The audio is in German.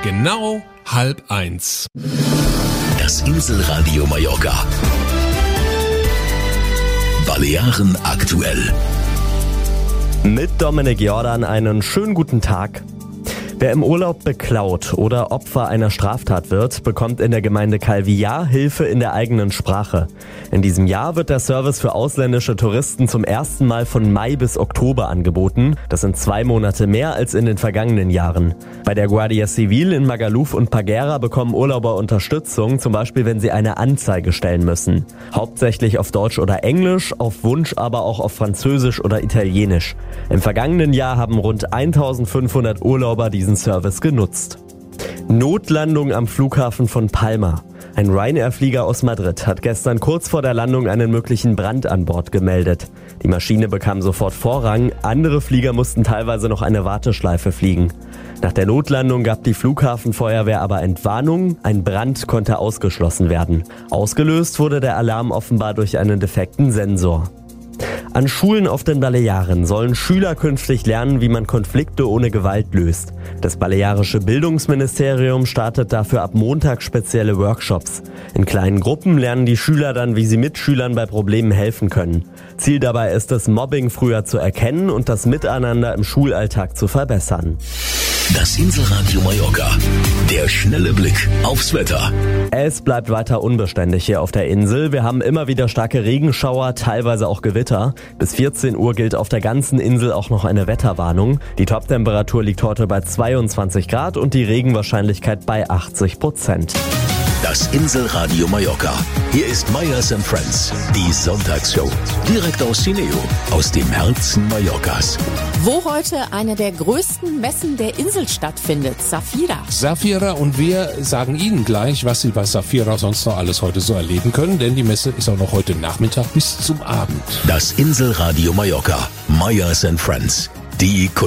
Genau 12:30. Das Inselradio Mallorca. Balearen aktuell. Mit Dominik Jordan einen schönen guten Tag. Wer im Urlaub beklaut oder Opfer einer Straftat wird, bekommt in der Gemeinde Calvillar Hilfe in der eigenen Sprache. In diesem Jahr wird der Service für ausländische Touristen zum ersten Mal von Mai bis Oktober angeboten. Das sind 2 Monate mehr als in den vergangenen Jahren. Bei der Guardia Civil in Magaluf und Paguera bekommen Urlauber Unterstützung, zum Beispiel wenn sie eine Anzeige stellen müssen. Hauptsächlich auf Deutsch oder Englisch, auf Wunsch aber auch auf Französisch oder Italienisch. Im vergangenen Jahr haben rund 1500 Urlauber diesen Service genutzt. Notlandung am Flughafen von Palma. Ein Ryanair-Flieger aus Madrid hat gestern kurz vor der Landung einen möglichen Brand an Bord gemeldet. Die Maschine bekam sofort Vorrang, andere Flieger mussten teilweise noch eine Warteschleife fliegen. Nach der Notlandung gab die Flughafenfeuerwehr aber Entwarnung, ein Brand konnte ausgeschlossen werden. Ausgelöst wurde der Alarm offenbar durch einen defekten Sensor. An Schulen auf den Balearen sollen Schüler künftig lernen, wie man Konflikte ohne Gewalt löst. Das balearische Bildungsministerium startet dafür ab Montag spezielle Workshops. In kleinen Gruppen lernen die Schüler dann, wie sie Mitschülern bei Problemen helfen können. Ziel dabei ist es, Mobbing früher zu erkennen und das Miteinander im Schulalltag zu verbessern. Das Inselradio Mallorca. Der schnelle Blick aufs Wetter. Es bleibt weiter unbeständig hier auf der Insel. Wir haben immer wieder starke Regenschauer, teilweise auch Gewitter. Bis 14 Uhr gilt auf der ganzen Insel auch noch eine Wetterwarnung. Die Toptemperatur liegt heute bei 22 Grad und die Regenwahrscheinlichkeit bei 80%. Das Inselradio Mallorca. Hier ist Meyers & Friends, die Sonntagsshow. Direkt aus Cineo, aus dem Herzen Mallorcas. Wo heute eine der größten Messen der Insel stattfindet, Safira. Safira, und wir sagen Ihnen gleich, was Sie bei Safira sonst noch alles heute so erleben können, denn die Messe ist auch noch heute Nachmittag bis zum Abend. Das Inselradio Mallorca. Meyers & Friends. Die